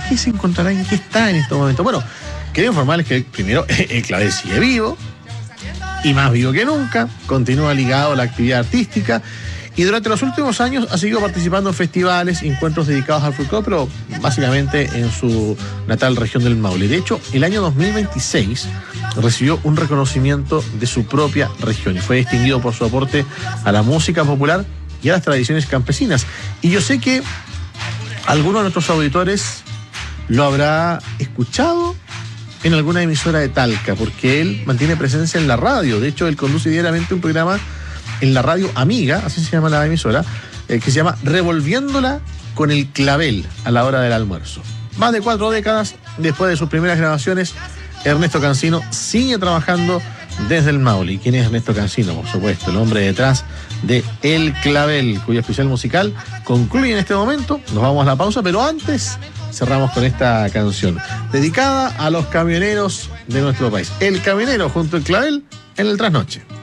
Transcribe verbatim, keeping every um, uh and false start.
qué se encontrará, en qué está en este momento. Bueno, quería informarles que primero el clavel sigue vivo, y más vivo que nunca, continúa ligado a la actividad artística, y durante los últimos años ha seguido participando en festivales, encuentros dedicados al folclore, pero básicamente en su natal región del Maule. De hecho, el año dos mil veintiséis recibió un reconocimiento de su propia región y fue distinguido por su aporte a la música popular y a las tradiciones campesinas. Y yo sé que alguno de nuestros auditores lo habrá escuchado en alguna emisora de Talca, porque él mantiene presencia en la radio. De hecho, él conduce diariamente un programa en la radio Amiga, así se llama la emisora, eh, que se llama Revolviéndola con el clavel a la hora del almuerzo. Más de cuatro décadas después de sus primeras grabaciones, Ernesto Cancino sigue trabajando desde el Maule. ¿Y quién es Ernesto Cancino? Por supuesto, el hombre detrás de El Clavel, cuyo especial musical concluye en este momento. Nos vamos a la pausa, pero antes cerramos con esta canción dedicada a los camioneros de nuestro país. El Camionero junto al Clavel en el Trasnoche.